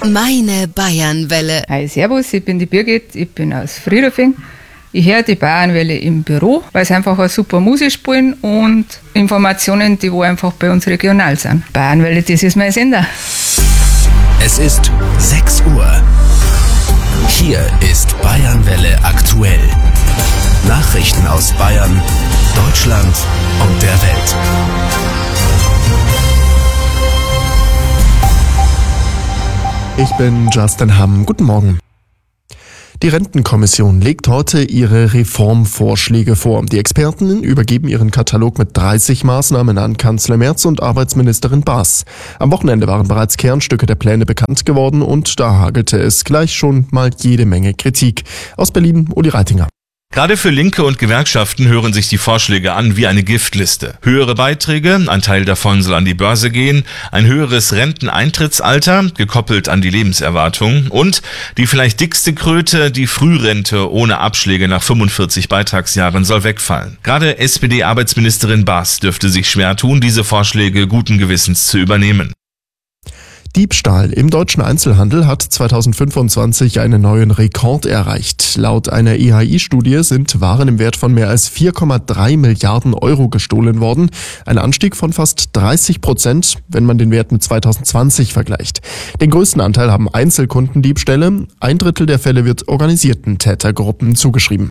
Meine Bayernwelle. Hi, servus, ich bin die Birgit, ich bin aus Friedrichshain. Ich höre die Bayernwelle im Büro, weil sie einfach eine super Musik spielen und Informationen, die wo einfach bei uns regional sind. Bayernwelle, das ist mein Sender. Es ist 6 Uhr. Hier ist Bayernwelle aktuell. Nachrichten aus Bayern, Deutschland und der Welt. Ich bin Justin Hamm. Guten Morgen. Die Rentenkommission legt heute ihre Reformvorschläge vor. Die Experten übergeben ihren Katalog mit 30 Maßnahmen an Kanzler Merz und Arbeitsministerin Baas. Am Wochenende waren bereits Kernstücke der Pläne bekannt geworden und da hagelte es gleich schon mal jede Menge Kritik. Aus Berlin, Uli Reitinger. Gerade für Linke und Gewerkschaften hören sich die Vorschläge an wie eine Giftliste. Höhere Beiträge, ein Teil davon soll an die Börse gehen, ein höheres Renteneintrittsalter, gekoppelt an die Lebenserwartung und die vielleicht dickste Kröte, die Frührente ohne Abschläge nach 45 Beitragsjahren soll wegfallen. Gerade SPD-Arbeitsministerin Baas dürfte sich schwer tun, diese Vorschläge guten Gewissens zu übernehmen. Diebstahl im deutschen Einzelhandel hat 2025 einen neuen Rekord erreicht. Laut einer IHI-Studie sind Waren im Wert von mehr als 4,3 Milliarden Euro gestohlen worden. Ein Anstieg von fast 30%, wenn man den Wert mit 2020 vergleicht. Den größten Anteil haben Einzelkundendiebstähle. 1/3 der Fälle wird organisierten Tätergruppen zugeschrieben.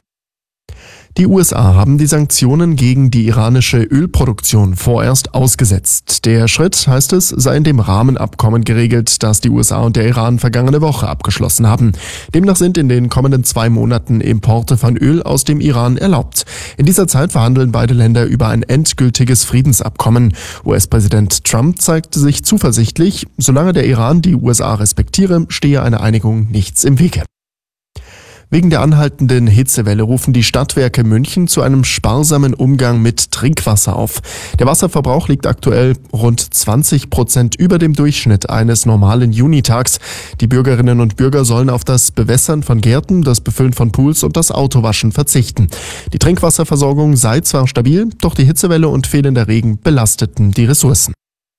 Die USA haben die Sanktionen gegen die iranische Ölproduktion vorerst ausgesetzt. Der Schritt, heißt es, sei in dem Rahmenabkommen geregelt, das die USA und der Iran vergangene Woche abgeschlossen haben. Demnach sind in den kommenden 2 Monaten Importe von Öl aus dem Iran erlaubt. In dieser Zeit verhandeln beide Länder über ein endgültiges Friedensabkommen. US-Präsident Trump zeigte sich zuversichtlich, solange der Iran die USA respektiere, stehe eine Einigung nichts im Wege. Wegen der anhaltenden Hitzewelle rufen die Stadtwerke München zu einem sparsamen Umgang mit Trinkwasser auf. Der Wasserverbrauch liegt aktuell rund 20% über dem Durchschnitt eines normalen Junitags. Die Bürgerinnen und Bürger sollen auf das Bewässern von Gärten, das Befüllen von Pools und das Autowaschen verzichten. Die Trinkwasserversorgung sei zwar stabil, doch die Hitzewelle und fehlender Regen belasteten die Ressourcen.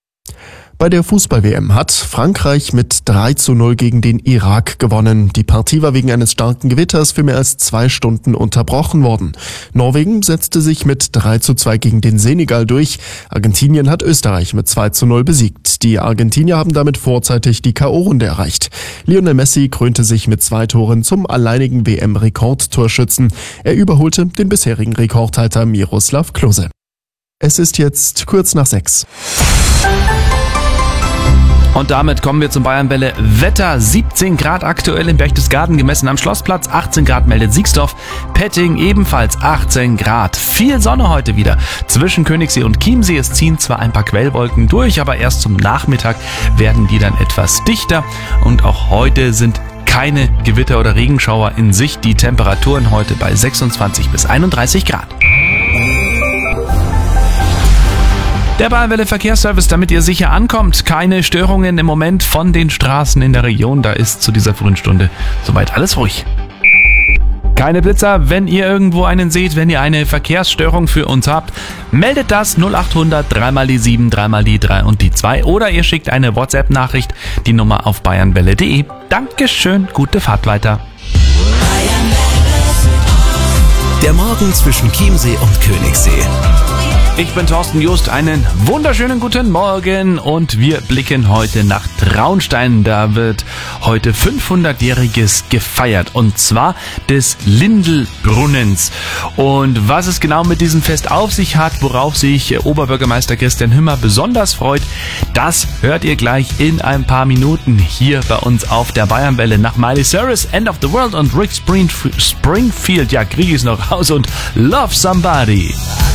Bei der Fußball-WM hat Frankreich mit 3:0 gegen den Irak gewonnen. Die Partie war wegen eines starken Gewitters für mehr als 2 Stunden unterbrochen worden. Norwegen setzte sich mit 3:2 gegen den Senegal durch. Argentinien hat Österreich mit 2:0 besiegt. Die Argentinier haben damit vorzeitig die K.O.-Runde erreicht. Lionel Messi krönte sich mit 2 Toren zum alleinigen WM-Rekordtorschützen. Er überholte den bisherigen Rekordhalter Miroslav Klose. Es ist jetzt kurz nach 6. Und damit kommen wir zum Bayernwelle Wetter. 17 Grad aktuell in Berchtesgaden gemessen am Schlossplatz. 18 Grad meldet Siegsdorf. Petting ebenfalls 18 Grad. Viel Sonne heute wieder zwischen Königssee und Chiemsee. Es ziehen zwar ein paar Quellwolken durch, aber erst zum Nachmittag werden die dann etwas dichter. Und auch heute sind keine Gewitter oder Regenschauer in Sicht. Die Temperaturen heute bei 26 bis 31 Grad. Der Bayernwelle Verkehrsservice, damit ihr sicher ankommt. Keine Störungen im Moment von den Straßen in der Region. Da ist zu dieser frühen Stunde soweit alles ruhig. Keine Blitzer, wenn ihr irgendwo einen seht, wenn ihr eine Verkehrsstörung für uns habt, meldet das 0800 3 die 7, 3 die 3 und die 2 oder ihr schickt eine WhatsApp-Nachricht, die Nummer auf bayernwelle.de. Dankeschön, gute Fahrt weiter. Der Morgen zwischen Chiemsee und Königssee. Ich bin Thorsten Just, einen wunderschönen guten Morgen und wir blicken heute nach Traunstein. Da wird heute 500-jähriges gefeiert und zwar des Lindelbrunnens. Und was es genau mit diesem Fest auf sich hat, worauf sich Oberbürgermeister Christian Hümmer besonders freut, das hört ihr gleich in ein paar Minuten hier bei uns auf der Bayernwelle nach Miley Cyrus, End of the World und Rick Springfield. Ja, kriege ich es noch raus und Love Somebody.